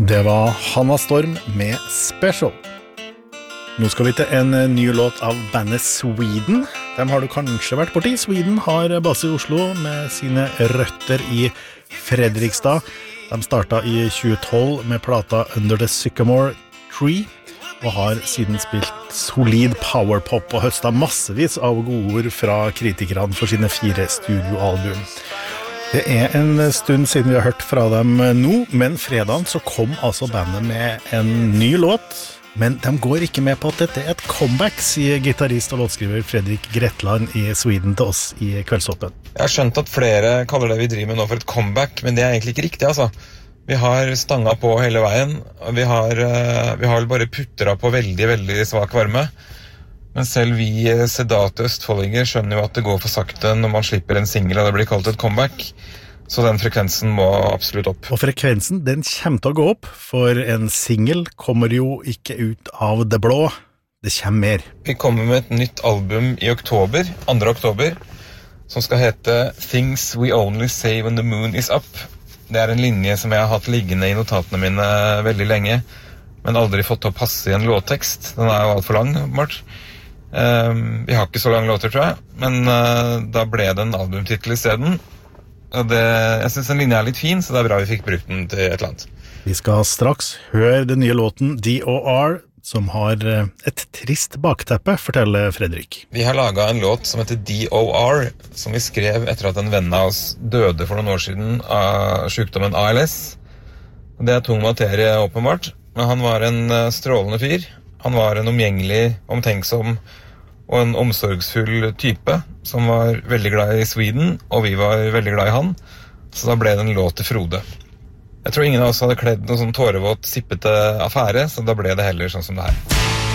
Det var Hanna Storm med Special. Nå skal vi til en ny låt av bandet Sweden. Dem har du kanskje vært borti. Sweden har base i Oslo med sine røtter i Fredrikstad. De startet i 2012 med plata Under the Sycamore Tree, og har siden spilt solid powerpop og høstet massevis av godord fra kritikerne for sine 4 studioalbum. Det en stund siden vi har hørt fra dem nå, men fredagen så kom altså bandet med en ny låt. Men de går ikke med på at dette et comeback, sier gitarist og låtskriver Fredrik Gretland i Sweden til oss i Kveldsåpen. Jeg har skjønt at flere kaller det vi driver med nå for et comeback, men det egentlig ikke riktig, altså. Vi har stanga på hele veien, og vi har vel bare puttret på veldig, veldig svak varme. Men selv vi sedate østfoldinger skjønner jo at det går for sakte når man slipper en single og det blir kalt et comeback. Så den frekvensen må absolutt opp. Og frekvensen, den kommer til å gå opp, for en single kommer jo ikke ut av det blå. Det kommer mer. Vi kommer med et nytt album i oktober, 2. oktober, som skal hete Things We Only Say When the Moon Is Up. Det en linje som jeg har hatt liggende i notatene mine veldig lenge, men aldri fått til å passe i en låttekst. Den jo alt for lang, Mart. Vi har ikke så lang låter, tror jeg, men da ble det en albumtitel i stedet. Og jeg synes den linjen litt fin, så det bra vi fikk brukt den til et eller annet. Vi skal straks høre den nye låten D.O.R., som har et trist bakteppe, forteller Fredrik. Vi har laget en låt som heter D.O.R., som vi skrev etter at en venn av oss døde for noen år siden av sykdommen ALS. Det tung materie, åpenbart, men han var en strålende fyr. Han var en omgjengelig, omtenksom og en omsorgsfull type som var veldig glad i Sweden, og vi var veldig glad i han. Så da ble det en låt til Frode. Jeg tror ingen av oss hadde kledd noen sånn tårevåt, sippete affære, så da ble det heller sånn som det her.